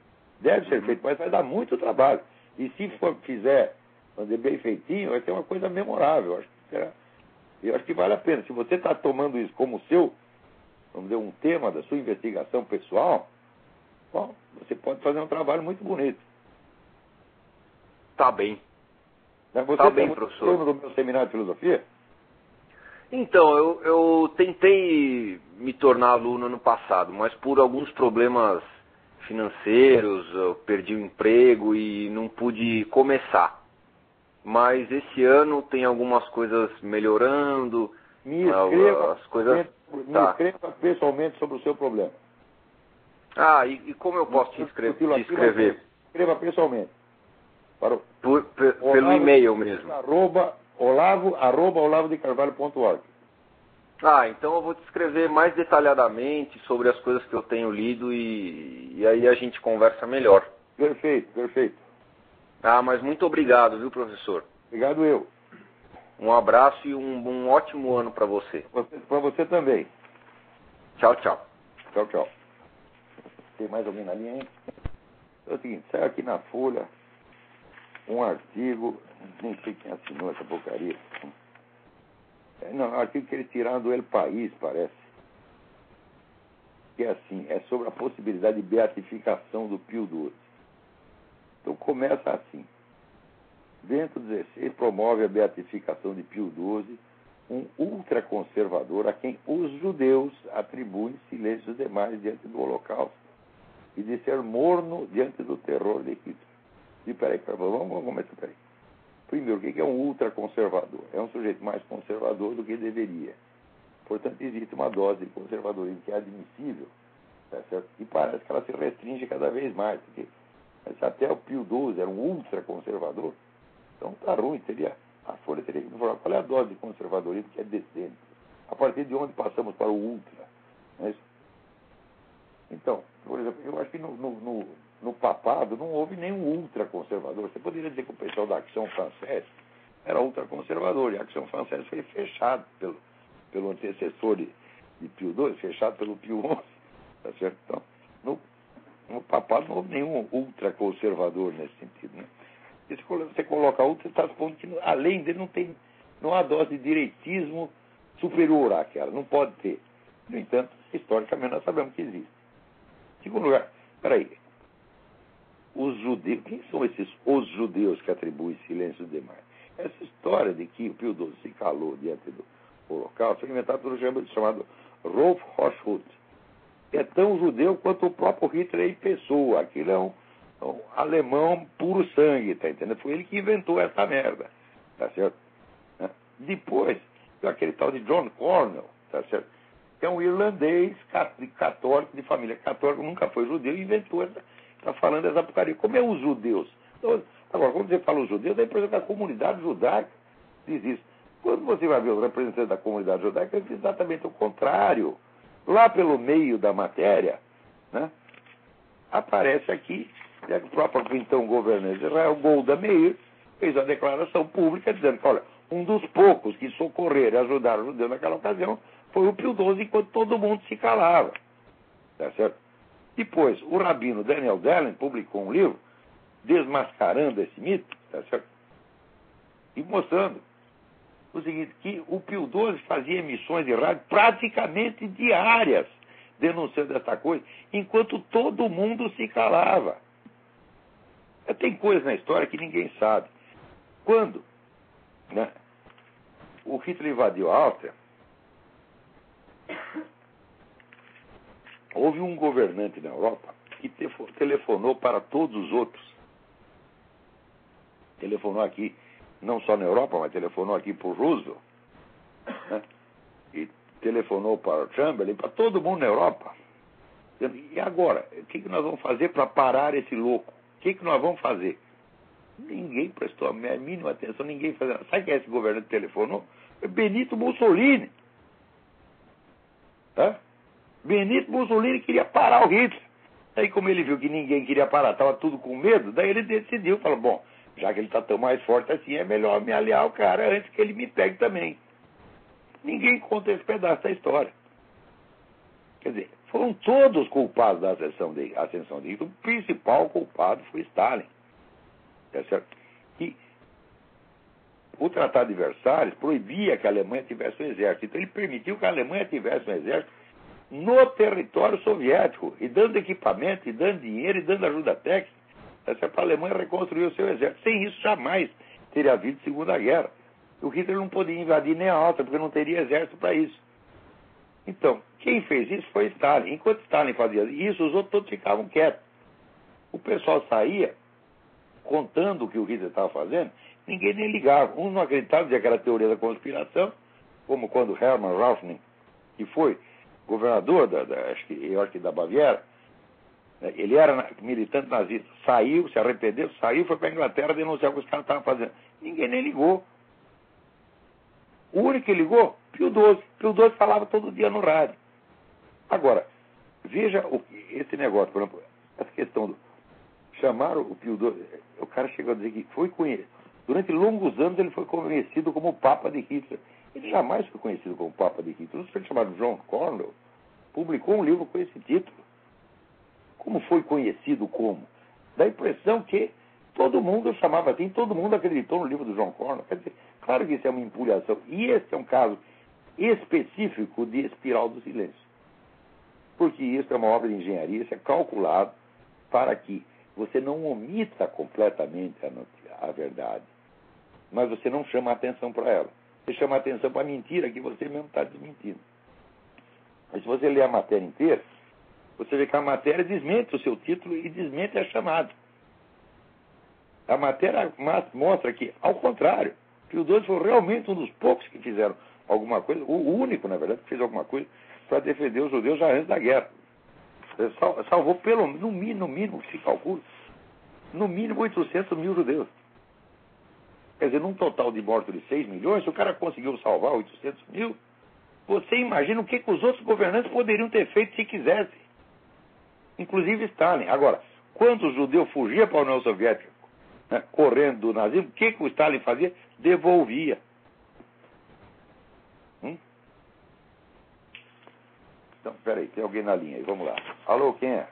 Deve ser feito, mas vai dar muito trabalho. E se for, fizer, fazer bem feitinho, vai ser uma coisa memorável. Eu acho que, será, eu acho que vale a pena. Se você está tomando isso como seu, vamos dizer, um tema da sua investigação pessoal, bom, você pode fazer um trabalho muito bonito. Tá bem. Você tá bem, tá professor. no meu seminário de filosofia? Então, eu, eu tentei me tornar aluno ano passado, mas por alguns problemas financeiros, eu perdi o emprego e não pude começar. Mas esse ano tem algumas coisas melhorando. Me escreva, as coisas... me tá. escreva pessoalmente sobre o seu problema. Ah, e, e como eu posso te, escrever, te escrever? Escreva pessoalmente. Para o, por, per, Olavo, pelo e-mail mesmo. Arroba, olavo, arroba olavo de carvalho ponto org. Ah, então eu vou te escrever mais detalhadamente sobre as coisas que eu tenho lido e, e aí a gente conversa melhor. Perfeito, perfeito. Ah, mas muito obrigado, viu, professor? Obrigado eu. Um abraço e um, um ótimo ano para você. você para você também. Tchau, tchau. Tchau, tchau. Tem mais alguém na linha aí? É o seguinte, saiu aqui na Folha um artigo, nem sei quem assinou essa porcaria. Não, é um artigo que eles tiraram do El País, parece. Que é assim, é sobre a possibilidade de beatificação do Pio doze. Então começa assim. Bento dezesseis promove a beatificação de Pio doze, um ultraconservador a quem os judeus atribuem silêncio demais diante do Holocausto e de ser morno diante do terror de Hitler. E peraí, peraí, vamos, vamos começar, peraí. Primeiro, o que é um ultraconservador? É um sujeito mais conservador do que deveria. Portanto, existe uma dose de conservadorismo que é admissível, tá certo? E parece que ela se restringe cada vez mais, porque se até o Pio doze era um ultraconservador, então tá ruim, teria, a Folha teria que informar qual é a dose de conservadorismo que é descendente. A partir de onde passamos para o ultra, não é isso? Então, por exemplo, eu acho que no, no, no, no papado não houve nenhum ultraconservador. Você poderia dizer que o pessoal da Action Française era ultraconservador, e a Action Française foi fechado pelo, pelo antecessor de, de Pio doze, fechado pelo Pio onze, tá certo? Então, no, no papado não houve nenhum ultraconservador nesse sentido, né? E se você coloca ultra, você está supondo que além dele não tem, não há dose de direitismo superior àquela, não pode ter. No entanto, historicamente nós sabemos que existe. Segundo lugar, peraí, os judeus, quem são esses os judeus que atribuem silêncio demais? Essa história de que o Pio doze se calou diante do Holocausto foi inventada por um chamado Rolf Hochhuth. É tão judeu quanto o próprio Hitler em pessoa. Aquilo é um, um alemão puro sangue, tá entendendo? Foi ele que inventou essa merda, tá certo? Depois, aquele tal de John Cornell, tá certo? Que é um irlandês católico, de família católica, nunca foi judeu, e inventou essa, está falando essa porcaria. Como é os judeus? Então, agora, quando você fala os judeus, daí, por exemplo, a comunidade judaica diz isso. Quando você vai ver os representantes da comunidade judaica, é exatamente o contrário. Lá pelo meio da matéria, né, aparece aqui, né, o próprio então governante de Israel, Golda Meir, fez uma declaração pública dizendo que, olha, um dos poucos que socorreram e ajudaram os judeus naquela ocasião foi o Pio doze, enquanto todo mundo se calava. Tá certo? Depois, o rabino Daniel Dellen publicou um livro desmascarando esse mito, tá certo? E mostrando o seguinte, que o Pio doze fazia emissões de rádio praticamente diárias, denunciando essa coisa, enquanto todo mundo se calava. Tem coisas na história que ninguém sabe. Quando, né, o Hitler invadiu a Áustria, houve um governante na Europa que telefonou para todos os outros. Telefonou aqui, não só na Europa, mas telefonou aqui para o Roosevelt, né? E telefonou para o Chamberlain, para todo mundo na Europa. E agora, o que, que nós vamos fazer para parar esse louco? O que, que nós vamos fazer? Ninguém prestou a mínima atenção, ninguém fazia. Sabe quem é esse governante que telefonou? É Benito Mussolini. Tá? Benito Mussolini queria parar o Hitler. Aí, como ele viu que ninguém queria parar, estava tudo com medo, daí ele decidiu, falou, bom, já que ele está tão mais forte assim, é melhor me aliar ao cara antes que ele me pegue também. Ninguém conta esse pedaço da história. Quer dizer, foram todos culpados da ascensão de, ascensão de Hitler. O principal culpado foi Stalin. Tá certo? E o Tratado de Versalhes proibia que a Alemanha tivesse um exército. Então ele permitiu que a Alemanha tivesse um exército no território soviético, e dando equipamento, e dando dinheiro, e dando ajuda técnica, para a Alemanha reconstruir o seu exército. Sem isso, jamais teria havido Segunda Guerra. O Hitler não podia invadir nem a Áustria, porque não teria exército para isso. Então, quem fez isso foi Stalin. Enquanto Stalin fazia isso, os outros todos ficavam quietos. O pessoal saía contando o que o Hitler estava fazendo, ninguém nem ligava. Uns não acreditavam, dizia que era teoria da conspiração, como quando Hermann Rauschning, que foi governador da, da, acho que, eu acho que da Baviera, ele era militante nazista, saiu, se arrependeu, saiu, foi para a Inglaterra denunciar o que os caras estavam fazendo. Ninguém nem ligou. O único que ligou, Pio doze. Pio doze falava todo dia no rádio. Agora, veja o, esse negócio, por exemplo, essa questão do... Chamaram o Pio doze, o cara chegou a dizer que foi conhecido. Durante longos anos ele foi conhecido como o Papa de Hitler. Ele jamais foi conhecido como Papa de Hitler. Um sujeito chamado John Cornwell publicou um livro com esse título. Como foi conhecido como? Dá a impressão que todo mundo chamava assim, todo mundo acreditou no livro do John Cornwell. Quer dizer, claro que isso é uma empulhação. E esse é um caso específico de espiral do silêncio. Porque isso é uma obra de engenharia, isso é calculado para que você não omita completamente a, a verdade, mas você não chama a atenção para ela. Você chama a atenção para a mentira que você mesmo está desmentindo. Mas se você ler a matéria inteira, você vê que a matéria desmente o seu título e desmente a chamada. A matéria mostra que, ao contrário, Pio doze foi realmente um dos poucos que fizeram alguma coisa, o único, na verdade, que fez alguma coisa para defender os judeus já antes da guerra. Salvou pelo no mínimo, no mínimo que se calcula, no mínimo oitocentos mil judeus. Quer dizer, num total de mortos de seis milhões, se o cara conseguiu salvar oitocentos mil, você imagina o que, que os outros governantes poderiam ter feito se quisessem. Inclusive Stalin. Agora, quando o judeu fugia para a União Soviética, né, correndo do nazismo, o que, que o Stalin fazia? Devolvia. Hum? Então, peraí, tem alguém na linha aí, vamos lá. Alô, quem é?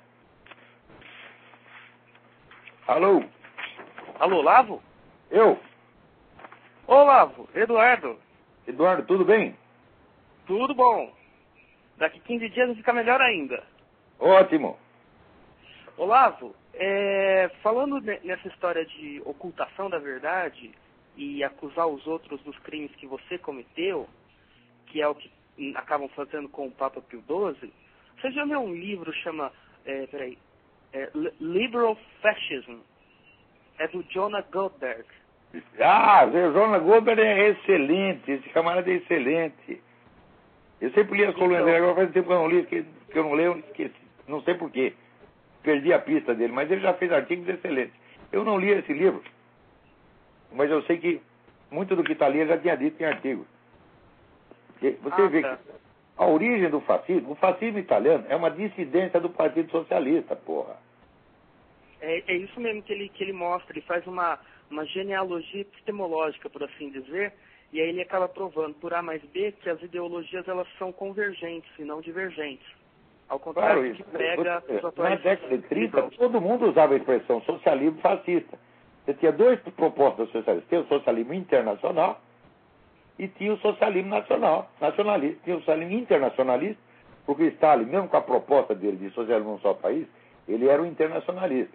Alô? Alô, Lavo? Eu? Ô, Lavo, Eduardo. Eduardo, tudo bem? Tudo bom. Daqui quinze dias vai ficar melhor ainda. Ótimo. Olavo, é, falando nessa história de ocultação da verdade e acusar os outros dos crimes que você cometeu, que é o que acabam fazendo com o Papa Pio doze, você já leu um livro que chama, é, peraí, é, Liberal Fascism? É do Jonah Goldberg. Ah, o Jonah Goldberg é excelente, esse camarada é excelente. Eu sempre li as colunas dele, agora faz tempo que eu não li, que eu não leio, esqueci, não sei porquê. Perdi a pista dele, mas ele já fez artigos excelentes. Eu não li esse livro, mas eu sei que muito do que está ali ele já tinha dito em artigos. Você ah, vê tá. que a origem do fascismo, o fascismo italiano é uma dissidência do Partido Socialista, porra. É, é isso mesmo que ele, que ele mostra, ele faz uma, uma genealogia epistemológica, por assim dizer, e aí ele acaba provando por A mais B que as ideologias elas são convergentes e não divergentes. Ao contrário, claro, que pega você, os atuais... na década de trinta, todo mundo usava a expressão socialismo fascista. Você tinha dois propostas socialistas. Tinha o socialismo internacional e tinha o socialismo nacional, nacionalista. Tinha o socialismo internacionalista, porque Stalin, mesmo com a proposta dele de socialismo num só país, ele era um internacionalista.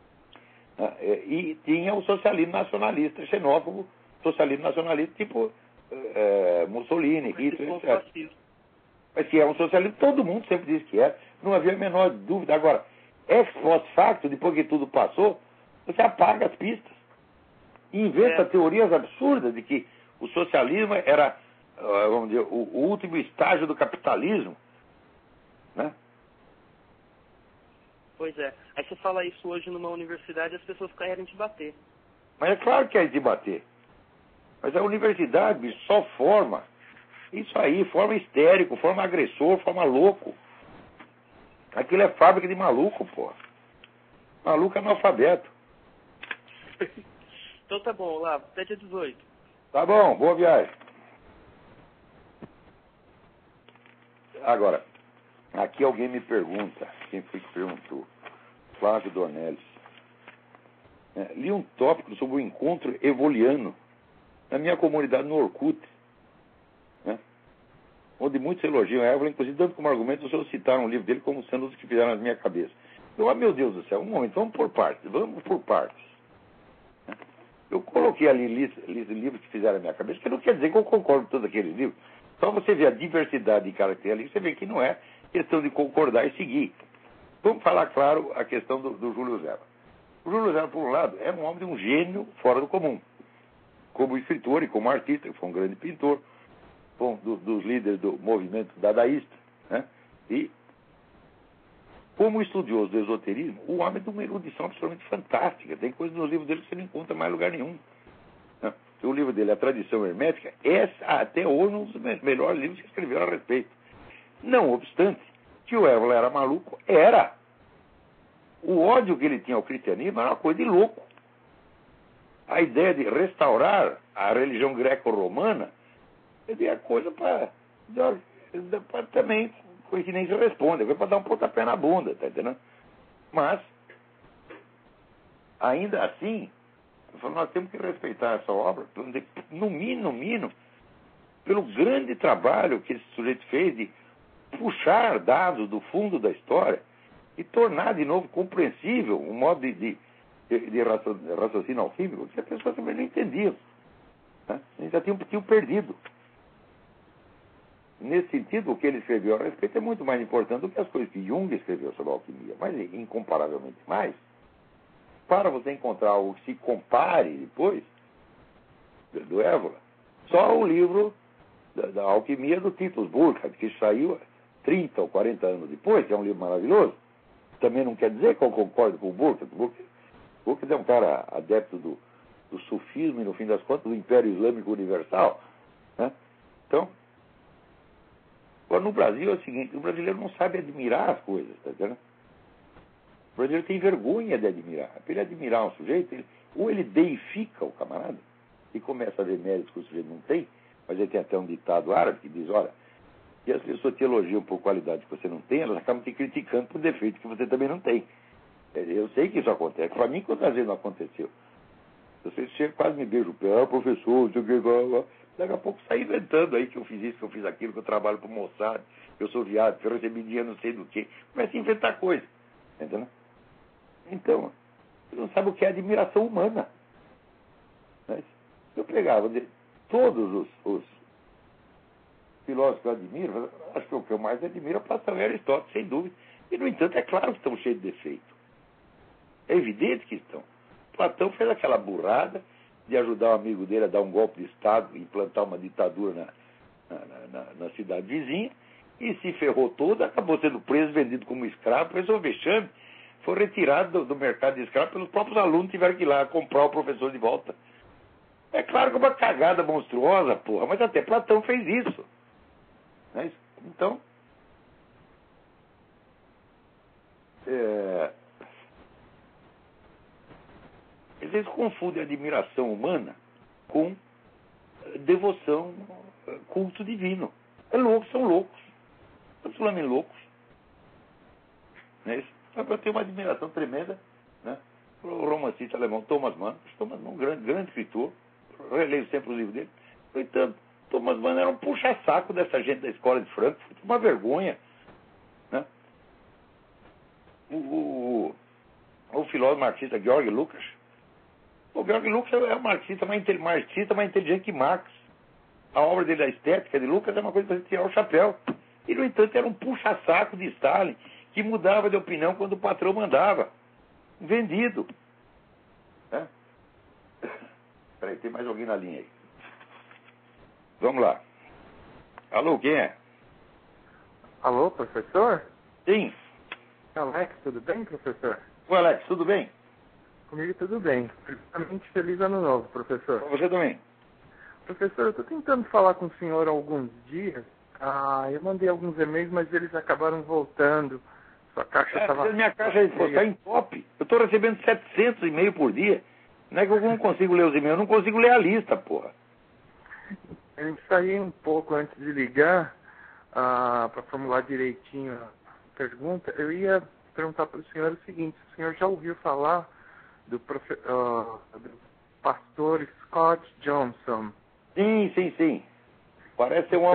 E tinha o socialismo nacionalista, xenófobo, socialismo nacionalista, tipo é, Mussolini, Hitler, etcétera. Mas que é um socialismo, todo mundo sempre disse que é, não havia a menor dúvida. Agora, ex post facto, depois que tudo passou, você apaga as pistas. E inventa é. teorias absurdas de que o socialismo era, vamos dizer, o, o último estágio do capitalismo. Né? Pois é. Aí você fala isso hoje numa universidade e as pessoas querem te bater. Mas é claro que querem te bater. Mas a universidade, bicho, só forma isso aí, forma histérico, forma agressor, forma louco. Aquilo é fábrica de maluco, pô. Maluco é analfabeto. Então tá bom, lá, até dia dezoito. Tá bom, boa viagem. Agora, Aqui alguém me pergunta, quem foi que perguntou? Flávio Dornelles. É, li um tópico sobre o encontro evoliano na minha comunidade no Orkut, né, onde muitos elogiam a Évola, inclusive dando como argumento os senhores citaram o livro dele como sendo os que fizeram na minha cabeça. Eu, ah, meu Deus do céu, um momento, vamos por partes, vamos por partes. Eu coloquei ali lista, lista de livros que fizeram na minha cabeça, que não quer dizer que eu concordo com todos aqueles livros. Só você vê a diversidade de caracteres ali, você vê que não é questão de concordar e seguir. Vamos falar, claro, a questão do, do Júlio César. O Júlio César, por um lado, é um homem de um gênio fora do comum. Como escritor e como artista, foi um grande pintor, um dos, dos líderes do movimento dadaísta, né? E, como estudioso do esoterismo, o homem é de uma erudição absolutamente fantástica. Tem coisas nos livros dele que você não encontra em mais lugar nenhum. Né? O livro dele, A Tradição Hermética, é até hoje um dos melhores livros que escreveu a respeito. Não obstante, que o Évola era maluco, era. O ódio que ele tinha ao cristianismo era uma coisa de louco. A ideia de restaurar a religião greco-romana é coisa para também, coisa que nem se responde, é para dar um pontapé na bunda, tá entendendo? Mas, ainda assim, eu falo, nós temos que respeitar essa obra, no mínimo, no mínimo, pelo grande trabalho que esse sujeito fez de puxar dados do fundo da história e tornar de novo compreensível um modo de, de, de raciocínio alquímico que as pessoas também não entendiam. Né? Eles já tinham, tinham perdido. Nesse sentido, o que ele escreveu a respeito é muito mais importante do que as coisas que Jung escreveu sobre a alquimia, mas incomparavelmente mais. Para você encontrar algo que se compare depois do Évola, só o livro da, da alquimia do Titus Burckhardt, que saiu trinta ou quarenta anos depois, que é um livro maravilhoso. Também não quer dizer que eu concordo com o Burckhardt. Burckhardt é um cara adepto do, do sufismo e, no fim das contas, do Império Islâmico Universal. Né? Então, agora no Brasil é o seguinte, o brasileiro não sabe admirar as coisas, tá entendendo? O brasileiro tem vergonha de admirar. Para ele admirar um sujeito, ele, ou ele deifica o camarada e começa a ver méritos que o sujeito não tem, mas ele tem até um ditado árabe que diz, olha, e as pessoas te elogiam por qualidade que você não tem, elas acabam te criticando por defeito que você também não tem. Eu sei que isso acontece. Para mim, quantas vezes não aconteceu? Você chega, quase me beija o pé, ah, professor, não sei o que, daqui a pouco sai inventando aí que eu fiz isso, que eu fiz aquilo, que eu trabalho para o Mossad, que eu sou viado, que eu recebi dinheiro não sei do que. Começa a inventar coisa. Entendeu? Então, você não sabe o que é admiração humana. Mas eu pegava de todos os, os filósofos que eu admiro, acho que o que eu mais admiro é Platão e Aristóteles, sem dúvida. E, no entanto, é claro que estão cheios de defeito. É evidente que estão. Platão fez aquela burrada de ajudar um amigo dele a dar um golpe de Estado e implantar uma ditadura na, na, na, na cidade vizinha, e se ferrou todo, acabou sendo preso, vendido como escravo, preso ao vexame, foi retirado do, do mercado de escravo pelos próprios alunos, tiveram que ir lá comprar o professor de volta. É claro que é uma cagada monstruosa, porra, mas até Platão fez isso. Não é isso? Então, é, eles confundem a admiração humana com devoção, culto divino. É louco, são loucos. Absolutamente loucos. Não é isso? Eu tenho uma admiração tremenda, né? O romancista alemão Thomas Mann. Thomas Mann, um grande, grande escritor. Eu releio sempre os livros dele. No entanto, Thomas Mann era um puxa-saco dessa gente da escola de Frankfurt. Uma vergonha. Né? O, o, o filósofo marxista Georg Lukács. O Georg Lukács é um marxista mais, marxista mais inteligente que Marx. A obra dele, a estética de Lukács, é uma coisa para você tirar o chapéu. E, no entanto, era um puxa-saco de Stalin, que mudava de opinião quando o patrão mandava. Vendido. É? Peraí, tem mais alguém na linha aí. Vamos lá. Alô, quem é? Alô, professor? Sim. Alex, tudo bem, professor? Oi, Alex, tudo bem? Comigo tudo bem. Primeiramente, feliz ano novo, professor. Com você também. Professor, eu estou tentando falar com o senhor há alguns dias. Ah, eu mandei alguns e-mails, mas eles acabaram voltando. Sua caixa estava... É, minha caixa está em top. Eu estou recebendo setecentos e-mails por dia. Não é que eu não consigo ler os e-mails, eu não consigo ler a lista, porra. Eu ensaiei um pouco antes de ligar, ah, para formular direitinho pergunta, eu ia perguntar para o senhor o seguinte: o senhor já ouviu falar do, profe, uh, do pastor Scott Johnson? Sim, sim, sim. Parece ser uma